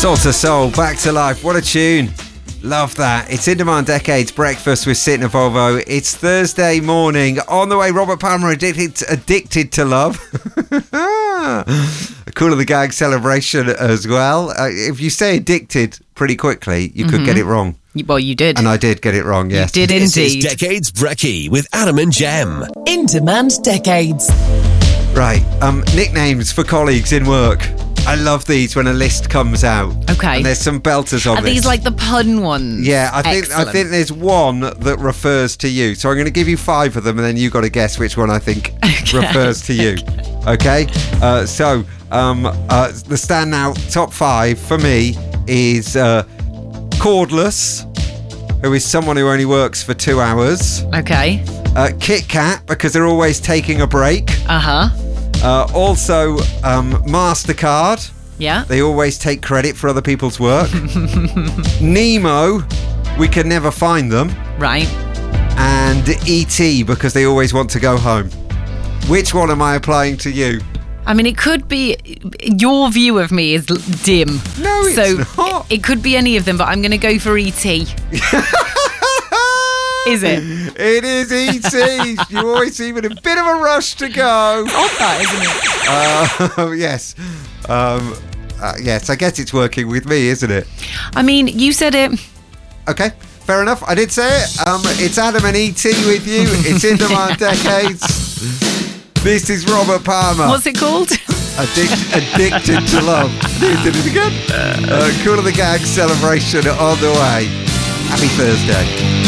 Salsa Soul, Back to Life. What a tune. Love that. It's In Demand Decades Breakfast with Sid and Volvo. It's Thursday morning. On the way, Robert Palmer, Addicted to Love. A Cool of the Gang celebration as well. If you say addicted pretty quickly, you could get it wrong. Well, you did. And I did get it wrong, yes. You did indeed. This is Decades Brekkie with Adam and Jem. In Demand Decades. Right. Nicknames for colleagues in work. I love these when a list comes out. Okay. And there's some belters on Are this. these like the pun ones? Yeah, I think Excellent. there's one that refers to you. So I'm going to give you 5 of them, and then you got to guess which one I think refers to you. Okay. The standout top 5 for me is Cordless, who is someone who only works for 2 hours. Okay. Kit Kat, because they're always taking a break. Uh-huh. Also, MasterCard. Yeah. They always take credit for other people's work. Nemo, we can never find them. Right. And E.T., because they always want to go home. Which one am I applying to you? I mean, it could be... Your view of me is dim. No, it's not. It could be any of them, but I'm going to go for E.T. Is it? It is E.T. You always seem in a bit of a rush to go. Odd that, isn't it? Yes. Yes, I guess it's working with me, isn't it? I mean, you said it. Okay, fair enough. I did say it. It's Adam and E.T. with you. It's In Demand Decades. This is Robert Palmer. What's it called? Addicted to Love. Did it again? Cool of the Gang celebration on the way. Happy Thursday.